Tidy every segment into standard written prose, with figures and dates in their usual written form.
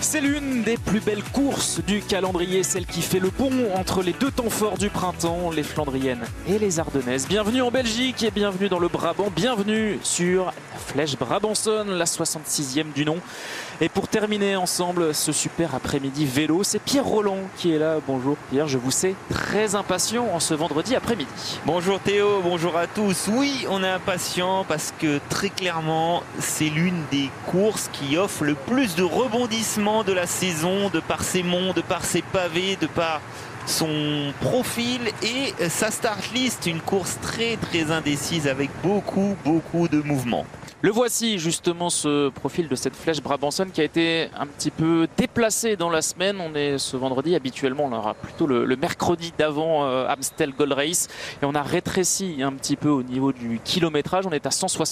C'est l'une des plus belles courses du calendrier, celle qui fait le pont entre les deux temps forts du printemps, les Flandriennes et les Ardennaises. Bienvenue en Belgique et bienvenue dans le Brabant, bienvenue sur la Flèche Brabançonne, la 66e du nom. Et pour terminer ensemble ce super après-midi vélo, c'est Pierre Rolland qui est là. Bonjour Pierre, je vous sais très impatient en ce vendredi après-midi. Bonjour Théo, bonjour à tous. Oui, on est impatient parce que très clairement, c'est l'une des courses qui offre le plus de rebondissements de la saison, de par ses monts, de par ses pavés, de par son profil et sa start list. Une course très indécise avec beaucoup de mouvements. Le voici justement, ce profil de cette Flèche Brabançonne qui a été un petit peu déplacé dans la semaine. On est ce vendredi, habituellement on aura plutôt le mercredi d'avant Amstel Gold Race et on a rétréci un petit peu au niveau du kilométrage. On est à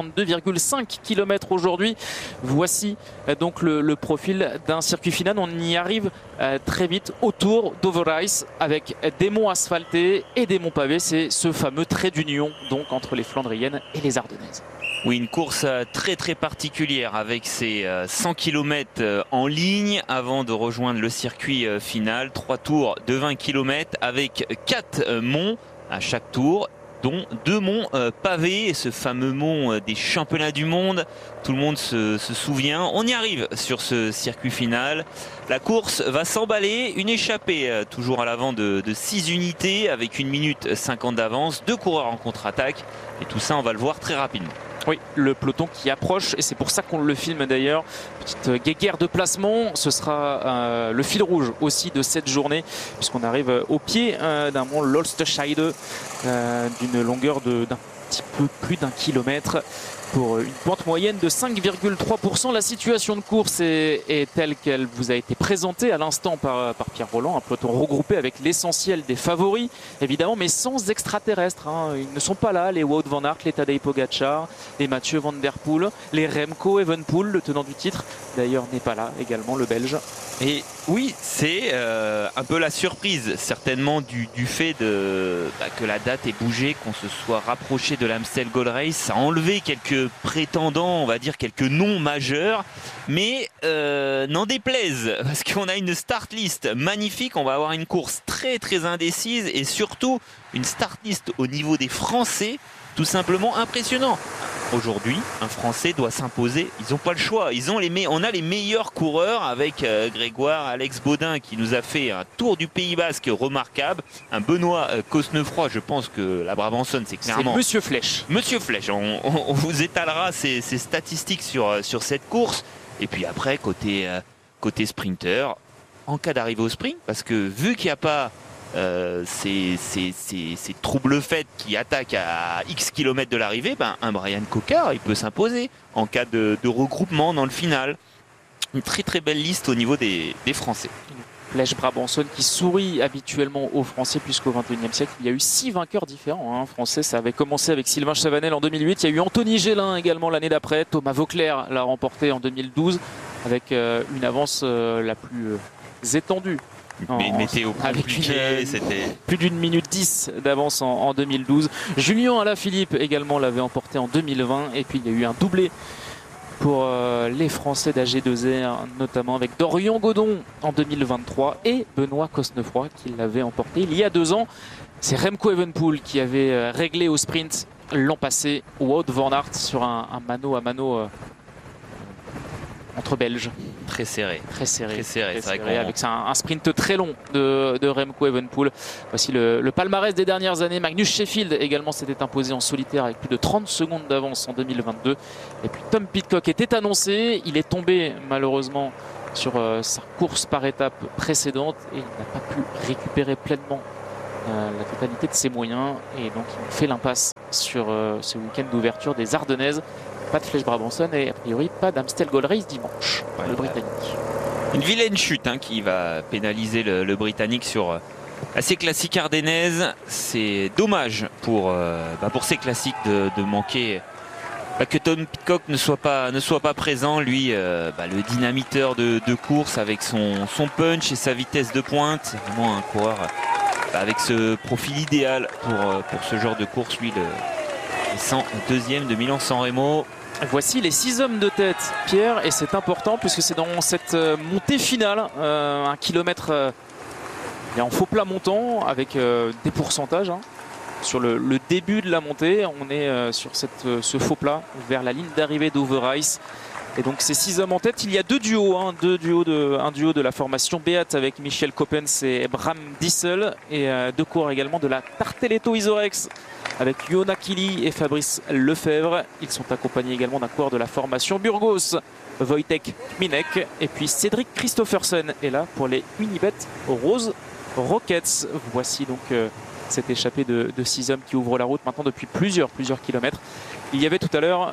162,5 km aujourd'hui. Voici donc le profil d'un circuit final. On y arrive très vite autour d'Overijse avec des monts asphaltés et des monts pavés. C'est ce fameux trait d'union donc entre les Flandriennes et les Ardennaises. Oui, une course très particulière avec ses 100 km en ligne avant de rejoindre le circuit final. 3 tours de 20 km avec 4 monts à chaque tour, dont 2 monts pavés, ce fameux mont des championnats du monde. Tout le monde se souvient. On y arrive sur ce circuit final. La course va s'emballer. Une échappée toujours à l'avant de 6 unités avec 1 minute 50 d'avance. 2 coureurs en contre-attaque. Et tout ça, on va le voir très rapidement. Oui, le peloton qui approche, et c'est pour ça qu'on le filme d'ailleurs. Petite guéguerre de placement, ce sera le fil rouge aussi de cette journée, puisqu'on arrive au pied d'un mont l'Olstescheide, d'une longueur d'un petit peu plus d'1 kilomètre, pour une pente moyenne de 5,3%. La situation de course est telle qu'elle vous a été présentée à l'instant par Pierre Rolland. Un peloton regroupé avec l'essentiel des favoris, évidemment, mais sans extraterrestres. Ils ne sont pas là, les Wout van Aert, les Tadej Pogacar, les Mathieu van der Poel, les Remco Evenepoel, le tenant du titre, d'ailleurs, n'est pas là également, le Belge. Et oui, c'est un peu la surprise, certainement du fait que la date ait bougé, qu'on se soit rapproché de l'Amstel Gold Race. Ça a enlevé quelques prétendants, on va dire quelques noms majeurs, mais n'en déplaise, parce qu'on a une start list magnifique. On va avoir une course très indécise et surtout une start list au niveau des Français tout simplement impressionnant. Aujourd'hui, un Français doit s'imposer. Ils n'ont pas le choix. On a les meilleurs coureurs avec Grégoire, Alex Baudin qui nous a fait un tour du Pays Basque remarquable. Un Benoît Cosnefroy. Je pense que la Brabançonne, c'est clairement... C'est Monsieur Flèche. Monsieur Flèche. On vous étalera ces statistiques sur cette course. Et puis après, côté sprinter, en cas d'arrivée au sprint, parce que vu qu'il n'y a pas... ces troubles faits qui attaquent à X kilomètres de l'arrivée, un Brian Cocard il peut s'imposer en cas de regroupement dans le final. Une très belle liste au niveau des Français. Flèche Brabançonne qui sourit habituellement aux Français, puisqu'au XXIe siècle il y a eu 6 vainqueurs différents français. Ça avait commencé avec Sylvain Chavanel en 2008, il y a eu Anthony Gélin également l'année d'après, Thomas Vauclair l'a remporté en 2012 avec une avance la plus étendue. Météo compliqué, c'était plus d'1 minute 10 d'avance en 2012. Julien Alaphilippe également l'avait emporté en 2020. Et puis il y a eu un doublé pour les Français d'AG2R, notamment avec Dorian Godon en 2023 et Benoît Cosnefroy qui l'avait emporté il y a 2 ans. C'est Remco Evenepoel qui avait réglé au sprint l'an passé Wout van Aert sur un mano à mano entre Belges. Très serré, avec un sprint très long de Remco Evenepoel. Voici le palmarès des dernières années. Magnus Sheffield également s'était imposé en solitaire avec plus de 30 secondes d'avance en 2022. Et puis Tom Pidcock était annoncé. Il est tombé malheureusement sur sa course par étape précédente et il n'a pas pu récupérer pleinement la totalité de ses moyens. Et donc il fait l'impasse sur ce week-end d'ouverture des Ardennaises. Pas de Flèche Brabançonne et a priori pas d'Amstel Gold Race dimanche, le Britannique. Une vilaine chute qui va pénaliser le Britannique sur ces classiques ardennaises. C'est dommage pour ces classiques de manquer que Tom Pidcock ne soit pas présent. Lui, le dynamiteur de course avec son punch et sa vitesse de pointe. C'est vraiment un coureur avec ce profil idéal pour ce genre de course. Lui, le 102e de Milan-San Remo. Voici les 6 hommes de tête, Pierre, et c'est important puisque c'est dans cette montée finale, 1 kilomètre en faux plat montant avec des pourcentages. Sur le début de la montée, on est sur ce faux plat vers la ligne d'arrivée d'Over-Ice. Et donc ces 6 hommes en tête, il y a 2 duos, un duo de la formation Beat avec Michel Coppens et Bram Dissel, et 2 coureurs également de la Tarteletto Isorex avec Yona Kili et Fabrice Lefebvre. Ils sont accompagnés également d'un coureur de la formation Burgos, Wojtek Minek, et puis Cédric Christophersen est là pour les Unibet Rose Rockets. Voici donc cette échappée de 6 hommes qui ouvre la route maintenant depuis plusieurs kilomètres. Il y avait tout à l'heure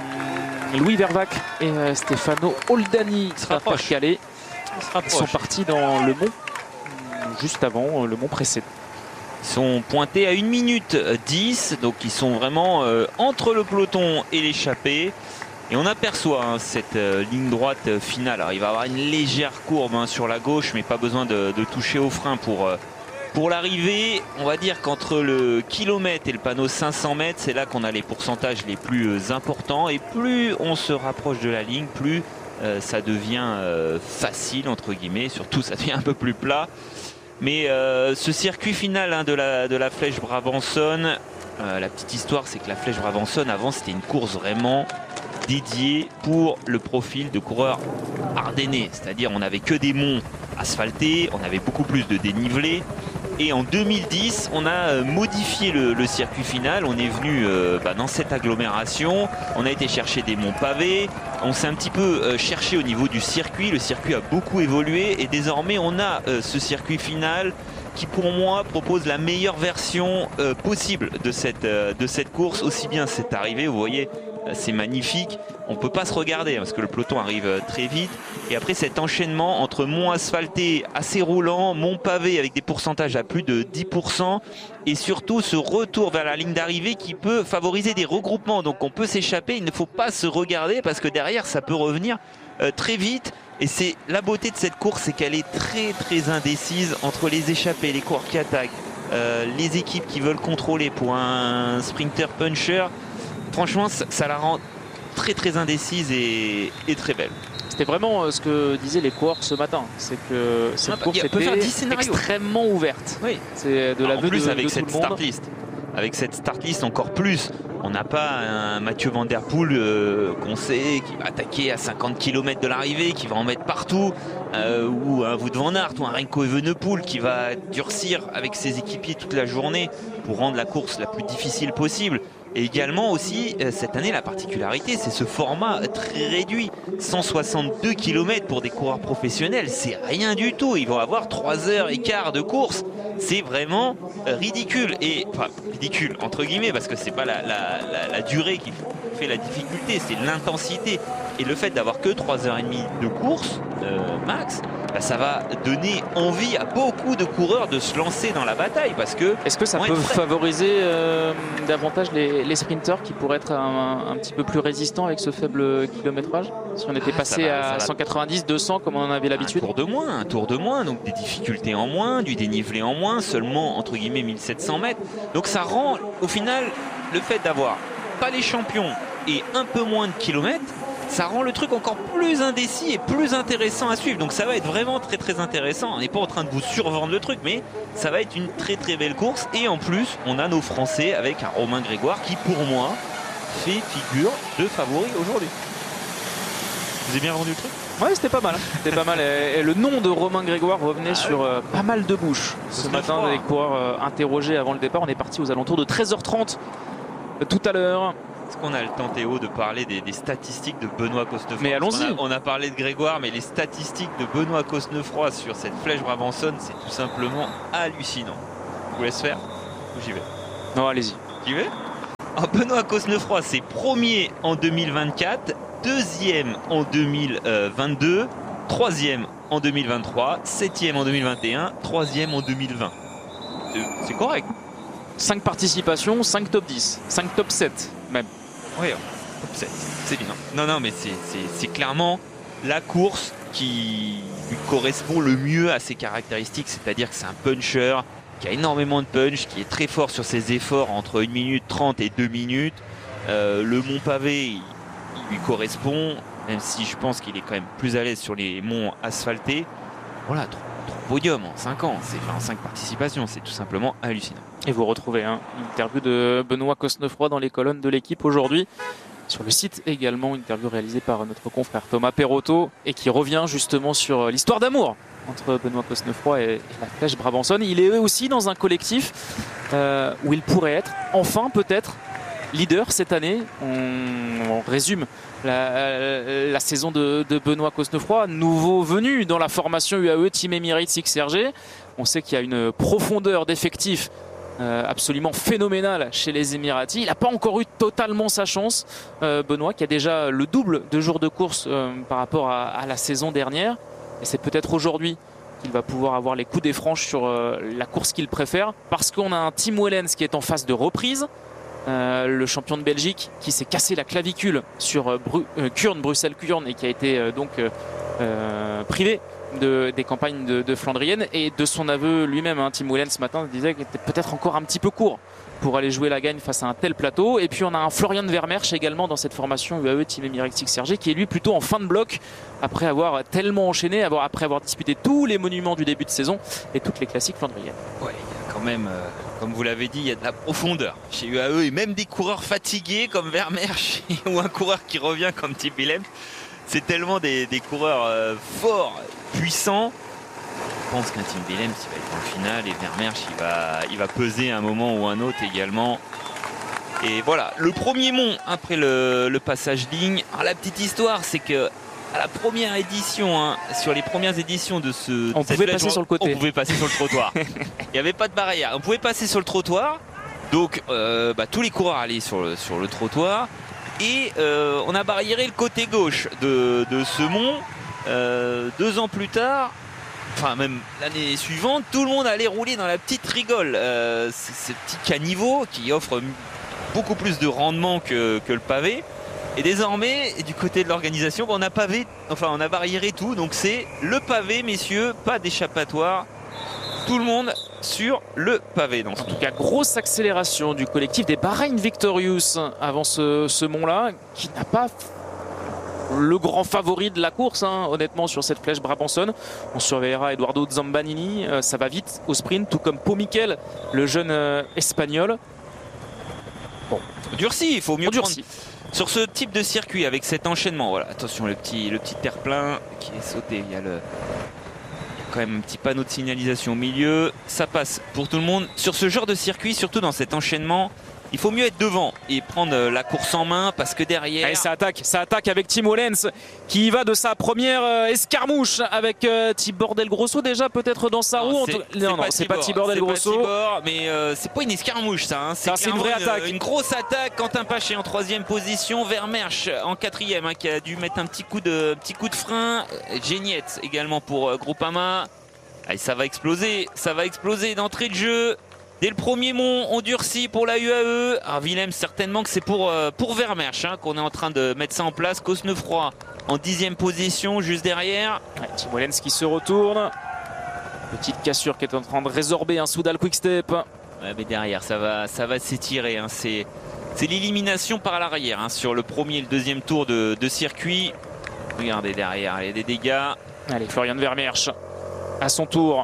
Louis Vervac et Stefano Oldani Pas-de-Calais. Ils sont partis dans le mont juste avant le mont précédent. Ils sont pointés à 1 minute 10, donc ils sont vraiment entre le peloton et l'échappée. Et on aperçoit cette ligne droite finale. Alors, il va y avoir une légère courbe sur la gauche, mais pas besoin de toucher au frein pour l'arrivée. On va dire qu'entre le kilomètre et le panneau 500 mètres, c'est là qu'on a les pourcentages les plus importants. Et plus on se rapproche de la ligne, plus ça devient facile, entre guillemets. Surtout, ça devient un peu plus plat. Mais ce circuit final de la Flèche Brabançonne, la petite histoire, c'est que la Flèche Brabançonne, avant, c'était une course vraiment dédiée pour le profil de coureur ardennais. C'est-à-dire, on n'avait que des monts asphaltés, on avait beaucoup plus de dénivelé. Et en 2010, on a modifié le circuit final. On est venu dans cette agglomération. On a été chercher des monts pavés. On s'est un petit peu cherché au niveau du circuit. Le circuit a beaucoup évolué. Et désormais, on a ce circuit final qui, pour moi, propose la meilleure version possible de cette course. Aussi bien cette arrivée, vous voyez, c'est magnifique. On ne peut pas se regarder parce que le peloton arrive très vite. Et après cet enchaînement entre monts asphaltés assez roulants, monts pavés avec des pourcentages à plus de 10%, et surtout ce retour vers la ligne d'arrivée qui peut favoriser des regroupements. Donc on peut s'échapper, il ne faut pas se regarder parce que derrière ça peut revenir très vite. Et c'est la beauté de cette course, c'est qu'elle est très indécise entre les échappés, les coureurs qui attaquent, les équipes qui veulent contrôler pour un sprinter puncher. Franchement, ça la rend très indécise et très belle. C'était vraiment ce que disaient les coureurs ce matin. C'est que cette course était extrêmement ouverte. Oui. C'est de la en plus avec cette start list. Avec cette start list encore plus. On n'a pas un Mathieu Van Der Poel qu'on sait qui va attaquer à 50 km de l'arrivée, qui va en mettre partout, ou un Wout van Aert ou un Remco Evenepoel qui va durcir avec ses équipiers toute la journée pour rendre la course la plus difficile possible. Et également aussi, cette année, la particularité, c'est ce format très réduit. 162 km pour des coureurs professionnels, c'est rien du tout. Ils vont avoir 3h15 de course. C'est vraiment ridicule. Et, enfin, ridicule, entre guillemets, parce que c'est pas la durée qui fait la difficulté, c'est l'intensité. Et le fait d'avoir que 3h30 de course, max, ça va donner envie à beaucoup de coureurs de se lancer dans la bataille. Parce que est-ce que ça peut favoriser davantage les sprinters qui pourraient être un petit peu plus résistants avec ce faible kilométrage? Si on était passé à 190, 200 comme on en avait l'habitude. Un tour de moins, donc des difficultés en moins, du dénivelé en moins, seulement entre guillemets 1700 mètres. Donc ça rend au final le fait d'avoir pas les champions et un peu moins de kilomètres, ça rend le truc encore plus indécis et plus intéressant à suivre. Donc ça va être vraiment très intéressant. On n'est pas en train de vous survendre le truc, mais ça va être une très belle course. Et en plus, on a nos Français avec un Romain Grégoire qui, pour moi, fait figure de favori aujourd'hui. Vous avez bien rendu le truc? Ouais, c'était pas mal. C'était pas mal. Et le nom de Romain Grégoire revenait sur pas mal de bouches. Ce matin, les coureurs interrogés avant le départ. On est parti aux alentours de 13h30 tout à l'heure. Est-ce qu'on a le temps, Théo, de parler des statistiques de Benoît Cosnefroy? Mais allons-y. On a parlé de Grégoire, mais les statistiques de Benoît Cosnefroy sur cette Flèche Brabançonne, c'est tout simplement hallucinant. Je vous laisse faire ou j'y vais? Non, allez-y. J'y vais? Benoît Cosnefroy, c'est premier en 2024, deuxième en 2022, troisième en 2023, septième en 2021, troisième en 2020. C'est correct. 5 participations, 5 top 10, 5 top 7 même. Oui, top 7, c'est bien. Non, mais c'est clairement la course qui lui correspond le mieux à ses caractéristiques, c'est-à-dire que c'est un puncher qui a énormément de punch, qui est très fort sur ses efforts entre 1 minute 30 et 2 minutes. Le mont pavé, il lui correspond, même si je pense qu'il est quand même plus à l'aise sur les monts asphaltés. Voilà, 3 podiums en 5 ans, en 5 participations, c'est tout simplement hallucinant. Et vous retrouvez une interview de Benoît Cosnefroy dans les colonnes de l'équipe aujourd'hui. Sur le site également, une interview réalisée par notre confrère Thomas Perotto et qui revient justement sur l'histoire d'amour entre Benoît Cosnefroy et la Flèche Brabançonne. Il est aussi dans un collectif où il pourrait être, enfin peut-être, leader cette année. On résume la saison de Benoît Cosnefroy, nouveau venu dans la formation UAE Team Emirates XRG. On sait qu'il y a une profondeur d'effectifs absolument phénoménal chez les Émiratis. Il n'a pas encore eu totalement sa chance, Benoît, qui a déjà le double de jours de course par rapport à la saison dernière. Et c'est peut-être aujourd'hui qu'il va pouvoir avoir les coups des franches sur la course qu'il préfère, parce qu'on a un Tim Wellens qui est en phase de reprise, le champion de Belgique qui s'est cassé la clavicule sur Bruxelles-Kurn et qui a été privé des campagnes de Flandrienne, et de son aveu lui-même, Tim Wellens ce matin disait qu'il était peut-être encore un petit peu court pour aller jouer la gagne face à un tel plateau. Et puis on a un Florian Vermeersch également dans cette formation UAE Team Emirates XRG qui est lui plutôt en fin de bloc après avoir tellement enchaîné, après avoir disputé tous les monuments du début de saison et toutes les classiques flandriennes. Ouais, il y a quand même, comme vous l'avez dit, il y a de la profondeur chez UAE, et même des coureurs fatigués comme Vermeersch ou un coureur qui revient comme Tim Wellens. C'est tellement des coureurs forts, puissants. Je pense qu'un Tim Wellens, il va être en finale, et Vermeersch, il va peser à un moment ou un autre également. Et voilà, le premier mont après le passage ligne. Alors, la petite histoire, c'est que à la première édition, sur les premières éditions de on pouvait passer sur le côté. On pouvait passer sur le trottoir. Il n'y avait pas de barrière. On pouvait passer sur le trottoir. Donc, tous les coureurs allaient sur le trottoir. Et on a barriéré le côté gauche de ce mont. 2 ans plus tard, enfin même l'année suivante, tout le monde allait rouler dans la petite rigole. Ce petit caniveau qui offre beaucoup plus de rendement que le pavé. Et désormais, du côté de l'organisation, on a barriéré tout. Donc c'est le pavé, messieurs, pas d'échappatoire. Tout le monde sur le pavé. En tout cas, grosse accélération du collectif des Bahrain Victorious avant ce mont-là, qui n'a pas le grand favori de la course, honnêtement, sur cette Flèche Brabançonne. On surveillera Eduardo Zambanini, ça va vite au sprint, tout comme Pau Miquel, le jeune espagnol. Bon, durci, il faut mieux prendre sur ce type de circuit avec cet enchaînement. Voilà, attention, le petit terre-plein qui est sauté. Il y a quand même un petit panneau de signalisation au milieu. Ça passe pour tout le monde. Sur ce genre de circuit, surtout dans cet enchaînement, il faut mieux être devant et prendre la course en main, parce que derrière... Allez, ça attaque avec Tim Wellens qui y va de sa première escarmouche avec Tibor Del Grosso déjà peut-être dans sa roue. Non, c'est pas Tibor Del Grosso. Mais c'est pas une escarmouche ça. C'est une vraie attaque. Une grosse attaque. Quentin Paché en 3e position. Vermeersch en 4e qui a dû mettre un petit coup de frein. Geniette également pour Groupama. Allez, ça va exploser d'entrée de jeu. Dès le premier mont, on durcit pour la UAE. Willem, certainement que c'est pour Vermeersch qu'on est en train de mettre ça en place. Cosnefroy en 10e position, juste derrière. Tim Wellens qui se retourne. Petite cassure qui est en train de résorber un Soudal Quick-Step. Ouais, mais derrière, ça va s'étirer. C'est l'élimination par l'arrière sur le premier et le deuxième tour de circuit. Regardez derrière, il y a des dégâts. Allez, Florian Vermeersch à son tour.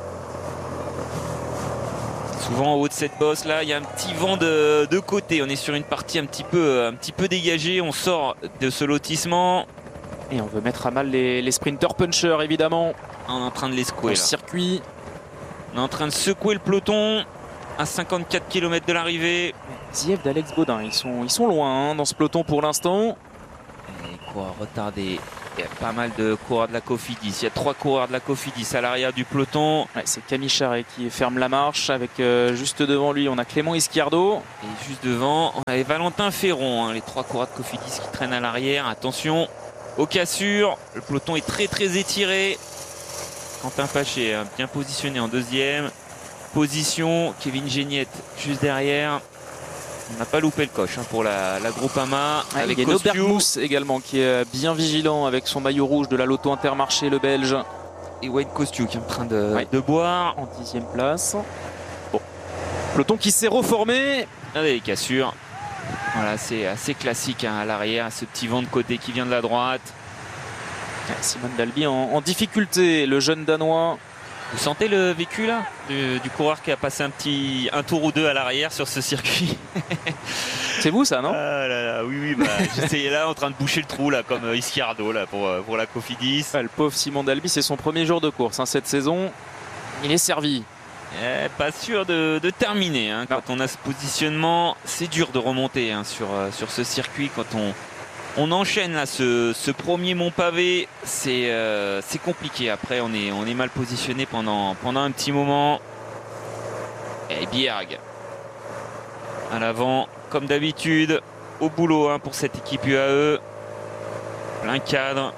Souvent en haut de cette bosse là, il y a un petit vent de côté. On est sur une partie un petit peu dégagée. On sort de ce lotissement. Et on veut mettre à mal les sprinters punchers évidemment. On est en train de les secouer. Le circuit. On est en train de secouer le peloton à 54 km de l'arrivée. Ziev d'Alex Baudin, ils sont loin dans ce peloton pour l'instant. Et quoi, retardé. Il y a pas mal de coureurs de la Cofidis. Il y a 3 coureurs de la Cofidis à l'arrière du peloton. Ouais, c'est Camille Charret qui ferme la marche. Avec juste devant lui, on a Clément Ischiardo. Et juste devant, on a Valentin Ferron. Les 3 coureurs de Cofidis qui traînent à l'arrière. Attention aux cassures. Le peloton est très très étiré. Quentin Paché bien positionné en 2e position. Kevin Geniette juste derrière. On n'a pas loupé le coche pour la Groupama. Avec Norbert Mousse également qui est bien vigilant avec son maillot rouge de la Lotto Intermarché, le Belge. Et Wade Kostiou qui est en train de boire. En 10e place. Bon. Peloton qui s'est reformé. Regardez les cassures. Voilà, c'est assez classique à l'arrière, ce petit vent de côté qui vient de la droite. Simon Dalby en difficulté, le jeune Danois. Vous sentez le vécu là du coureur qui a passé un tour ou deux à l'arrière sur ce circuit? C'est vous ça, non? Ah là là, oui, bah, j'essayais là en train de boucher le trou là, comme Ischiardo là, pour la Cofidis. Le pauvre Simon Dalby, c'est son premier jour de course cette saison. Il est servi. Pas sûr de terminer. Quand on a ce positionnement, c'est dur de remonter sur ce circuit. Quand on enchaîne là ce premier mont pavé, c'est compliqué. Après, on est mal positionné pendant un petit moment. Et Bjerg à l'avant, comme d'habitude, au boulot pour cette équipe UAE. Plein cadre.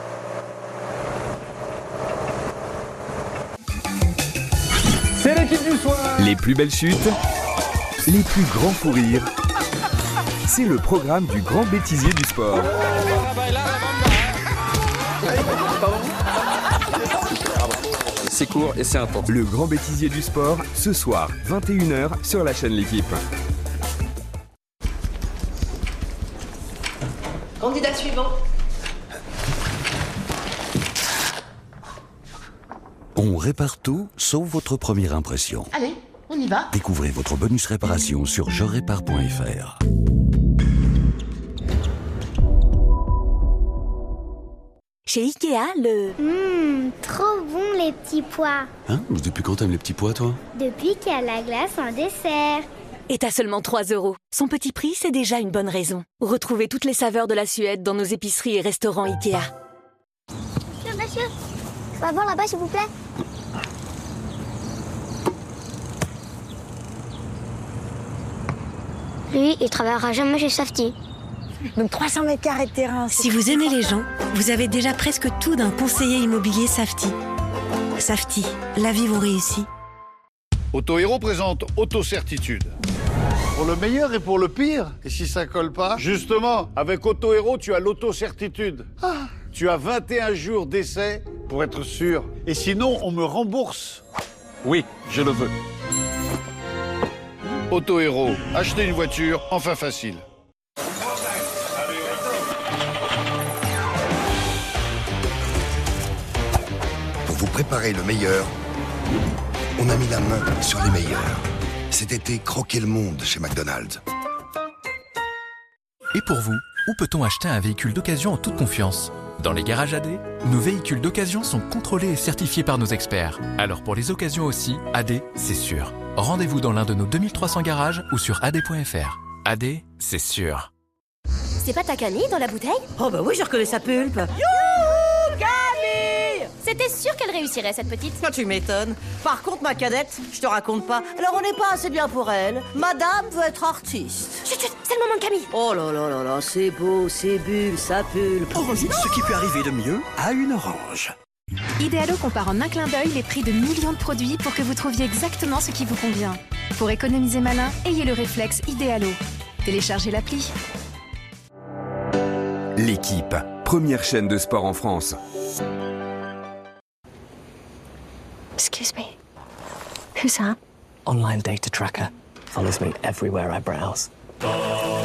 C'est l'équipe du soir. Les plus belles chutes, les plus grands fous rires. C'est le programme du grand bêtisier du sport. C'est court et c'est intense. Le grand bêtisier du sport, ce soir, 21h sur la chaîne L'équipe. Candidat suivant. On répare tout, sauf votre première impression. Allez, on y va. Découvrez votre bonus réparation sur jerépare.fr. Chez Ikea, Trop bon les petits pois. Hein? Depuis quand t'aimes les petits pois, toi? Depuis qu'il y a la glace en dessert. est à seulement 3 €. Son petit prix, c'est déjà une bonne raison. Retrouvez toutes les saveurs de la Suède dans nos épiceries et restaurants Ikea. Monsieur, je peux avoir là-bas s'il vous plaît? Lui, il travaillera jamais chez Safety. Donc 300 mètres carrés de terrain. Si vous aimez les gens, vous avez déjà presque tout d'un conseiller immobilier Safety. Safety, la vie vous réussit. Auto-Héros présente Auto-Certitude. Pour le meilleur et pour le pire. Et si ça colle pas? Justement, avec Auto-Héros, tu as l'auto-certitude. Tu as 21 jours d'essai pour être sûr. Et sinon, on me rembourse. Oui, je le veux. Auto-Héros, acheter une voiture, enfin facile. Pour vous préparer le meilleur, on a mis la main sur les meilleurs. Cet été, croquez le monde chez McDonald's. Et pour vous, où peut-on acheter un véhicule d'occasion en toute confiance? Dans les garages AD, nos véhicules d'occasion sont contrôlés et certifiés par nos experts. Alors pour les occasions aussi, AD, c'est sûr. Rendez-vous dans l'un de nos 2300 garages ou sur ad.fr. AD, c'est sûr. C'est pas ta Camille dans la bouteille? Oh bah oui, je reconnais sa pulpe. Youhou, Camille! C'était sûr qu'elle réussirait, cette petite. Ah, tu m'étonnes. Par contre, ma cadette, je te raconte pas. Alors on n'est pas assez bien pour elle. Madame veut être artiste. Chut, chut, c'est le moment de Camille. Oh là là là là, c'est beau, c'est bulle, ça pulpe. Orange, ce qui peut arriver de mieux à une orange. Idealo compare en un clin d'œil les prix de millions de produits pour que vous trouviez exactement ce qui vous convient. Pour économiser malin, ayez le réflexe Idealo. Téléchargez l'appli. L'équipe, première chaîne de sport en France. Excuse me. Who's that? Online data tracker. Follows me everywhere I browse.